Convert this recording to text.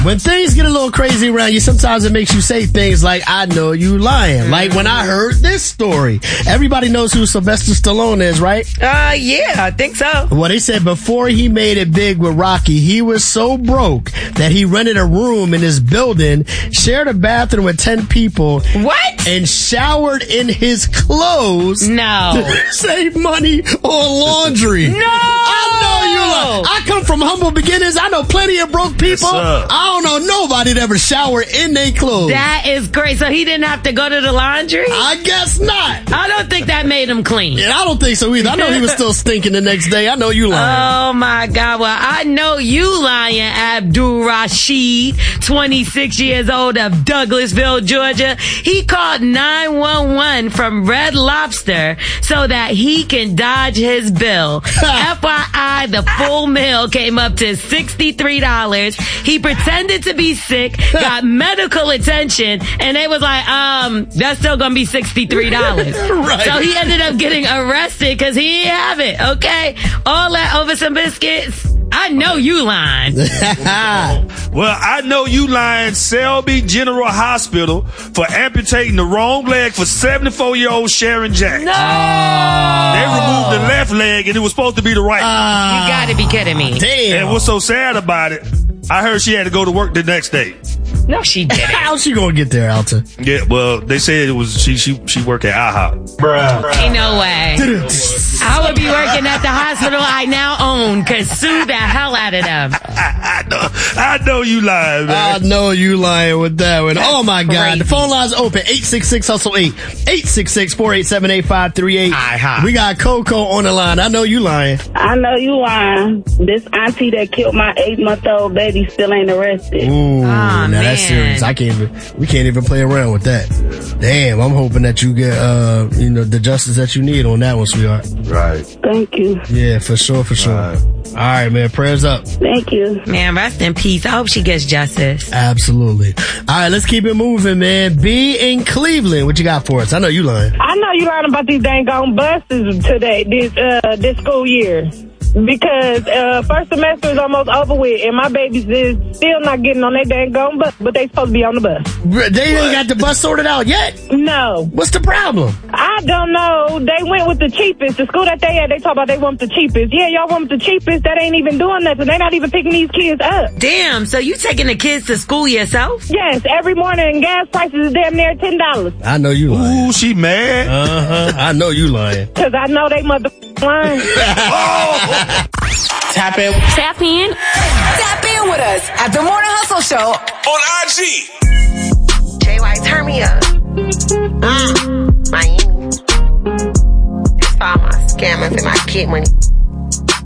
When things get a little crazy around you, sometimes it makes you say things like, I know you lying. Like when I heard this story. Everybody knows who Sylvester Stallone is, right? Yeah, I think so. Well, they said before he made it big with Rocky, he was so broke that he rented a room in his building, shared a bathroom with 10 people. What? And showered in his clothes. No. To save money on laundry. No! I know you lying. I come from humble beginnings. I know plenty of broke people. Yes, I don't know nobody that ever shower in their clothes. That is great. So he didn't have to go to the laundry? I guess not. I don't think that made him clean. And I don't think so either. I know he was still stinking the next day. I know you lying. Oh my God. Well, I know you lying, Abdul Rashid, 26 years old of Douglasville, Georgia. He called 911 from Red Lobster so that he can dodge his bill. FYI, the full meal came up to $63. He pretended to be sick, got medical attention, and they was like, that's still gonna be $63. Right. So he ended up getting arrested because he didn't have it, okay? All that over some biscuits. I know you lying. Well, I know you lying. Selby General Hospital for amputating the wrong leg for 74-year-old Sharon Jack. No! They removed the left leg and it was supposed to be the right. You gotta be kidding me. Damn. And what's so sad about it, I heard she had to go to work the next day. No, she didn't. How's she gonna get there, Alta? Yeah, well, they said it was she worked at IHOP. Ain't no way. I would be working at the hospital I now own, cause sue the hell out of them. I know you lying, man. I know you lying with that one. Oh my God. Crazy. The phone line's open. 866-HUSTLE-8. 866-487-8538. IHOP. We got Coco on the line. I know you lying. I know you lying. This auntie that killed my 8-month-old baby still ain't arrested. Ooh, now man. that's serious. We can't even play around with that. Damn, I'm hoping that you get, the justice that you need on that one, sweetheart. Right. Thank you. Yeah, for sure. Right. All right, man. Prayers up. Thank you. Man, rest in peace. I hope she gets justice. Absolutely. All right, let's keep it moving, man. B in Cleveland. What you got for us? I know you lying. I know you lying about these dang on buses today, this school year. Because first semester is almost over with, and my babies is still not getting on their dang on bus, but they supposed to be on the bus. They ain't got the bus sorted out yet? No. What's the problem? I don't know. They went with the cheapest. The school that they had, they talk about they want the cheapest. Yeah, y'all want the cheapest. That ain't even doing nothing. They're not even picking these kids up. Damn, so you taking the kids to school yourself? Yes, every morning gas prices is damn near $10. I know you lying. Ooh, she mad. I know you lying. Because I know they mother lying. Tap in. Tap in. Tap in with us at the Morning Hustle Show on IG. JY, turn me up. Miami. That's all my scammers and my kid money.